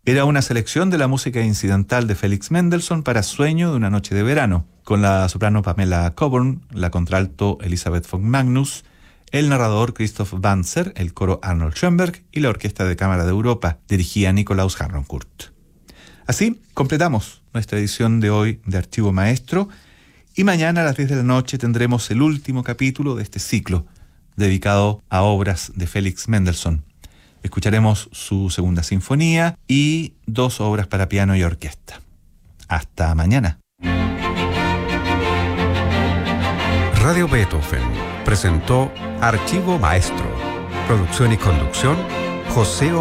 Era una selección de la música incidental de Felix Mendelssohn para Sueño de una noche de verano, con la soprano Pamela Coburn, la contralto Elisabeth von Magnus, el narrador Christoph Banzer, el coro Arnold Schoenberg y la Orquesta de Cámara de Europa, dirigida Nikolaus Harnoncourt. Así completamos nuestra edición de hoy de Archivo Maestro, y mañana a las 10 de la noche tendremos el último capítulo de este ciclo dedicado a obras de Felix Mendelssohn. Escucharemos su segunda sinfonía y 2 obras para piano y orquesta. Hasta mañana. Radio Beethoven presentó Archivo Maestro. Producción y conducción, José